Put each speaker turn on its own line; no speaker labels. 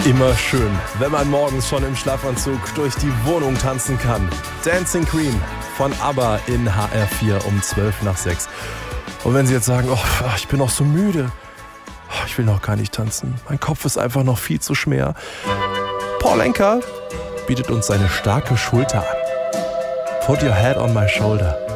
Immer schön, wenn man morgens schon im Schlafanzug durch die Wohnung tanzen kann. Dancing Queen von ABBA in HR4 um 5:12. Und wenn Sie jetzt sagen, oh, ich bin noch so müde, ich will noch gar nicht tanzen, mein Kopf ist einfach noch viel zu schwer. Paul Anka bietet uns seine starke Schulter an. Put your head on my shoulder.